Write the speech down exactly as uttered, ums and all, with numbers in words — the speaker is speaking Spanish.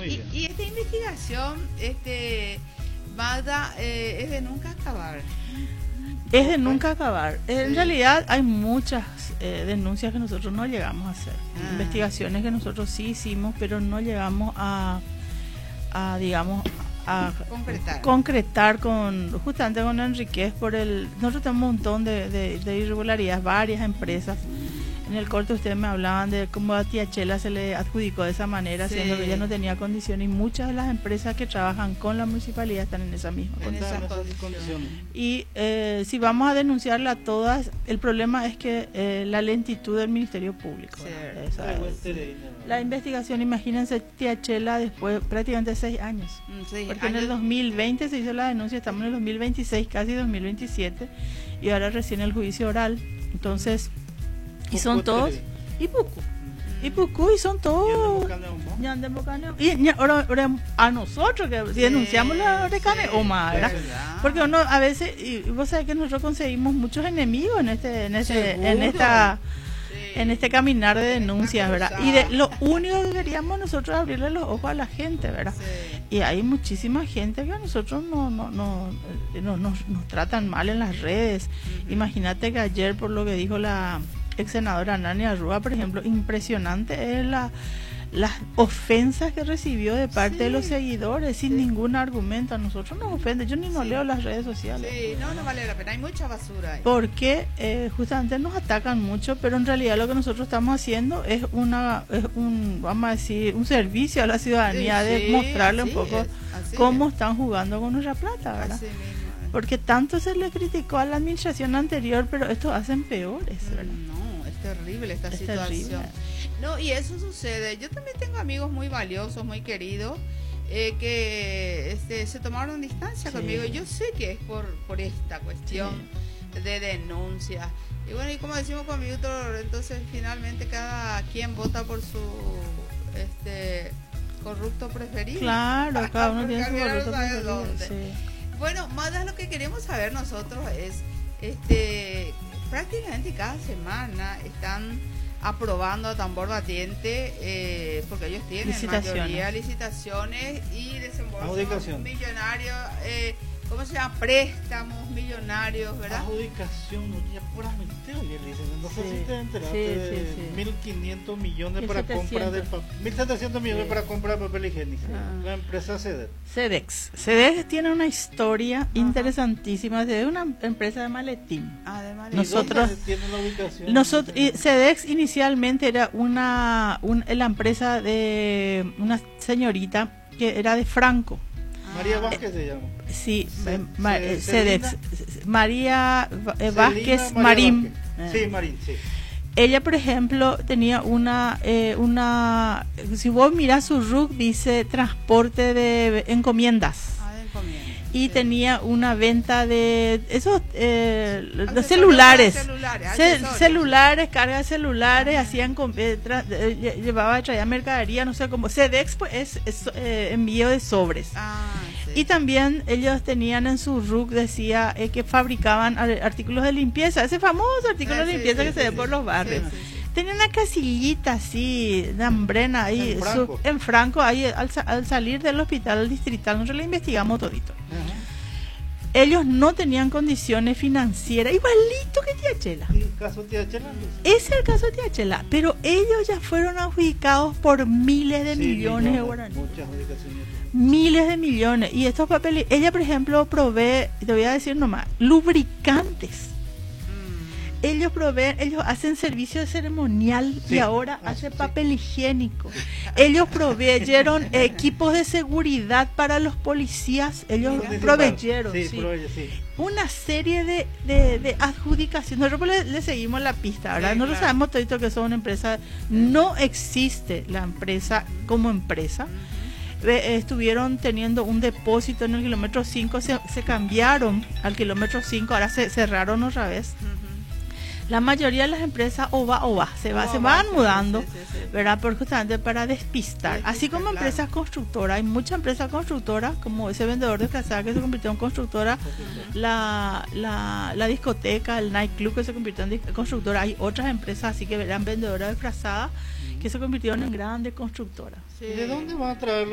muy y, bien. y esta investigación, este, Magda, eh, es de nunca acabar. Es de nunca acabar. En sí. realidad hay muchas eh, denuncias que nosotros no llegamos a hacer. Ah. Investigaciones que nosotros sí hicimos, pero no llegamos a, a digamos, a concretar. concretar con, justamente con Enriquez por el... Nosotros tenemos un montón de, de, de irregularidades, varias empresas. En el corte ustedes me hablaban de cómo a Tía Chela se le adjudicó de esa manera, sí. siendo que ella no tenía condiciones, y muchas de las empresas que trabajan con la municipalidad están en esa misma en condición. esas condiciones. Y eh, si vamos a denunciarla a todas, el problema es que eh, la lentitud del Ministerio Público. Sí. Esa, la investigación, imagínense, Tía Chela después prácticamente seis años. Sí, porque años. En el dos mil veinte se hizo la denuncia, estamos en el dos mil veintiséis, casi dos mil veintisiete, y ahora recién el juicio oral. Entonces... Y son todos, y Pucu, y Pucu, y son todos, y ahora, ahora a nosotros que sí, denunciamos la Recane o más, ¿verdad? Porque uno a veces, y vos sabés que nosotros conseguimos muchos enemigos en este, en este, en esta, sí. en este caminar de denuncias, ¿verdad? Y de lo único que queríamos nosotros abrirle los ojos a la gente, ¿verdad? Sí. Y hay muchísima gente que a nosotros no, no, no, no nos, nos tratan mal en las redes. Uh-huh. Imagínate que ayer, por lo que dijo la ex senadora Nania Rúa, por ejemplo, impresionante es la, las ofensas que recibió de parte sí, de los seguidores, sin sí. ningún argumento. A nosotros nos ofende, yo ni no sí. leo las redes sociales. Sí, no, no vale la pena, hay mucha basura ahí. Porque eh, justamente nos atacan mucho, pero en realidad lo que nosotros estamos haciendo es una es un, vamos a decir, un servicio a la ciudadanía, sí, de mostrarle un poco cómo es. Están jugando con nuestra plata, ¿verdad? Así mismo. Porque tanto se le criticó a la administración anterior, pero estos hacen peores, ¿verdad? No, es terrible esta es situación. Terrible. No, y eso sucede. Yo también tengo amigos muy valiosos, muy queridos, eh, que este, se tomaron distancia sí. conmigo. Yo sé que es por, por esta cuestión sí. de denuncia. Y bueno, y como decimos con Víctor, entonces finalmente cada quien vota por su este corrupto preferido. Claro, cada uno tiene su corrupto preferido. Sí. Bueno, más de lo que queremos saber nosotros es, este, prácticamente cada semana están aprobando a tambor batiente, eh, porque ellos tienen licitaciones. mayoría licitaciones y desembolsos millonarios, eh, ¿cómo se llama? Préstamos millonarios, ¿verdad? Adjudicación, ya prometeo, ya le dicen, no sé sí, si te enteraste sí, de sí, sí. mil quinientos millones para mil setecientos. compra de papel, mil setecientos millones sí. para compra de papel higiénico, ah. la empresa Cedex. Cedex. Cedex tiene una historia Ajá. interesantísima, es una empresa de maletín. Ah, de maletín. Nosotros, tiene la ubicación? Nosotros, y Cedex inicialmente era una, un, la empresa de una señorita que era de Franco. María Vázquez se llama. Sí, Se, ma, se, Cedex. María eh, Vázquez Marín. Sí, Marín, sí. Ella, por ejemplo, tenía una, eh, una, si vos mirás su R U C, dice transporte de encomiendas. Ah, de encomiendas. Y sí. tenía una venta de esos eh, de celulares, celulares, Ce celulares, carga de celulares, Ajá. hacían eh, eh, llevaba traía mercadería, no sé cómo. Cedex pues es, es eh, envío de sobres. Ah, sí. Y también ellos tenían en su R U C, decía eh, que fabricaban artículos de limpieza, ese famoso artículo ah, de limpieza sí, que sí, se sí, ve por los barrios. Sí, sí, sí. Tenía una casillita así, de hambrena ahí, en Franco, su, en Franco ahí al, al salir del hospital distrital, nosotros le investigamos todito. Uh-huh. Ellos no tenían condiciones financieras, igualito que Tía Chela. ¿El caso de Tía Chela? Ese es el caso de Tía Chela, pero ellos ya fueron adjudicados por miles de sí, millones, millones de guaraníes. Muchas adjudicaciones. Miles de millones. Y estos papeles, ella por ejemplo provee, te voy a decir nomás, lubricantes. Ellos proveen, ellos hacen servicio de ceremonial sí, y ahora ah, hacen sí. papel higiénico. Ellos proveyeron equipos de seguridad para los policías. Ellos sí, proveyeron sí, sí. Proveye, sí. una serie de, de, de adjudicaciones. Nosotros le, le seguimos la pista, ¿verdad? Sí, Nosotros claro. sabemos todo que son una empresa. No existe la empresa como empresa. Estuvieron teniendo un depósito en el kilómetro cinco, se, se cambiaron al kilómetro cinco, ahora se cerraron otra vez. La mayoría de las empresas o va o va, se, va, oh, se van va, mudando, sí, sí, sí. ¿verdad? Por justamente para despistar. Sí, Así como claro. empresas constructoras, hay muchas empresas constructoras, como ese vendedor de calzada que se convirtió en constructora, uh-huh. la, la, la discoteca, el nightclub que se convirtió en constructora, hay otras empresas así que eran vendedoras disfrazadas uh-huh. que se convirtieron en grandes constructoras. Sí. ¿De dónde van a traer